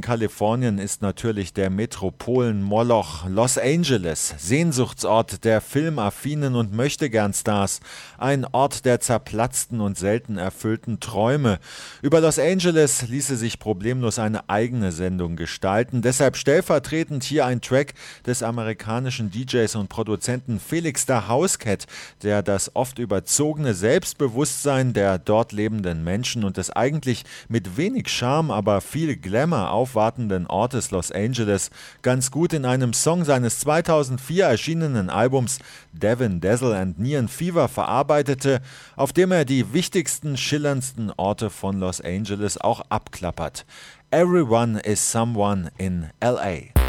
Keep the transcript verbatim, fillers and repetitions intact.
Kalifornien ist natürlich der Metropolen-Moloch Los Angeles, Sehnsuchtsort der filmaffinen und Möchtegern-Stars, ein Ort der zerplatzten und selten erfüllten Träume. Über Los Angeles ließe sich problemlos eine eigene Sendung gestalten, deshalb stellvertretend hier ein Track des amerikanischen D Js und Produzenten Felix da Housecat, der das oft überzogene Selbstbewusstsein der dort lebenden Menschen und des eigentlich mit wenig Charme, aber viel Glamour aufwartenden Ortes Los Angeles ganz gut in einem Song seines zweitausendvier erschienenen Albums Devin Dazzle and Neon Fever verarbeitete, auf dem er die wichtigsten, schillerndsten Orte von Los Angeles auch abklappert. Everyone is someone in L A.